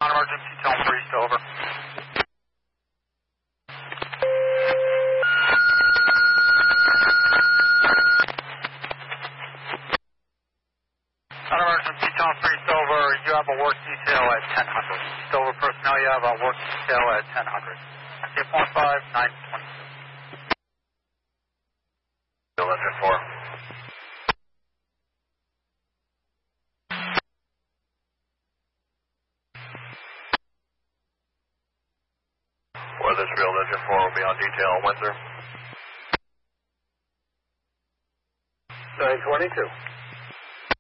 Non-emergency, tone 3, still over. Non-emergency, tone 3, still over. You have a work detail at 1000. Still over personnel, you have a work detail at 1000. 8.5, 920. Still engine 4. Weathersfield engine 4 will be on detail Windsor. 922.